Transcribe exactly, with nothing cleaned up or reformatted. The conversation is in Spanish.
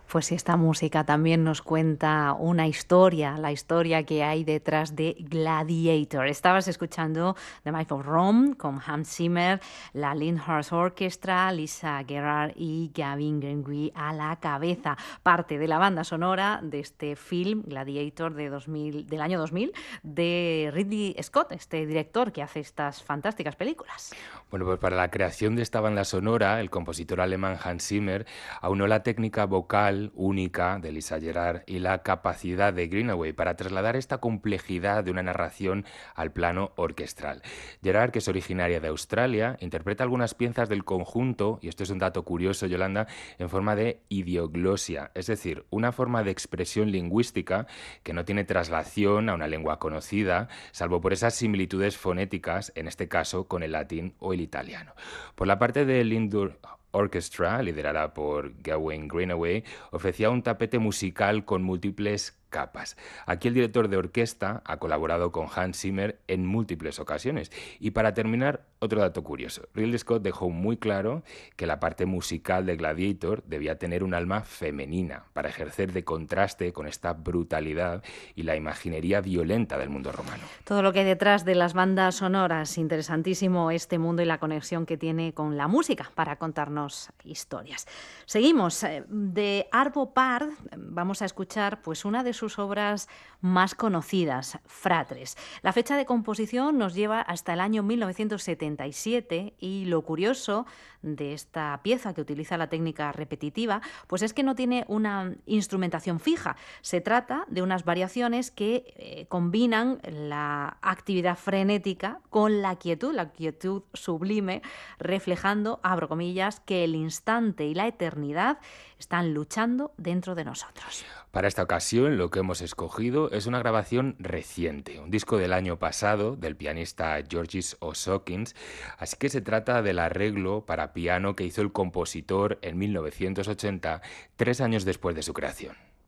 Pues si esta música también nos cuenta una historia, la historia que hay detrás de Gladiator. Estabas escuchando The Might of Rome con Hans Zimmer, la Lyndhurst Orchestra, Lisa Gerrard y Gavin Greenway a la cabeza. Parte de la banda sonora de este film, Gladiator, de dos mil, del año dos mil, de Ridley Scott, este director que hace estas fantásticas películas. Bueno, pues para la creación de esta banda sonora, el compositor alemán Hans Zimmer aunó la técnica vocal única de Lisa Gerrard y la capacidad de Greenaway para trasladar esta complejidad de una narración al plano orquestral. Gerrard, que es originaria de Australia, interpreta algunas piezas del conjunto, y esto es un dato curioso, Yolanda, en forma de idioglosia, es decir, una forma de expresión lingüística que no tiene traslación a una lengua conocida, salvo por esas similitudes fonéticas, en este caso con el latín o el italiano. Por la parte de Lyndhurst Orchestra, liderada por Gavin Greenaway, ofrecía un tapete musical con múltiples capas. Aquí el director de orquesta ha colaborado con Hans Zimmer en múltiples ocasiones. Y para terminar, otro dato curioso. Ridley Scott dejó muy claro que la parte musical de Gladiator debía tener un alma femenina para ejercer de contraste con esta brutalidad y la imaginería violenta del mundo romano. Todo lo que hay detrás de las bandas sonoras, interesantísimo este mundo y la conexión que tiene con la música para contarnos historias. Seguimos. De Arvo Pärt vamos a escuchar pues una de sus obras más conocidas, Fratres. La fecha de composición nos lleva hasta el año mil novecientos setenta y siete y lo curioso de esta pieza, que utiliza la técnica repetitiva, pues es que no tiene una instrumentación fija. Se trata de unas variaciones que eh, combinan la actividad frenética con la quietud, la quietud sublime, reflejando, abro comillas, que el instante y la eternidad están luchando dentro de nosotros. Para esta ocasión, lo que hemos escogido es una grabación reciente, un disco del año pasado del pianista Georges Osokins, así que se trata del arreglo para piano que hizo el compositor en mil novecientos ochenta, tres años después de su creación.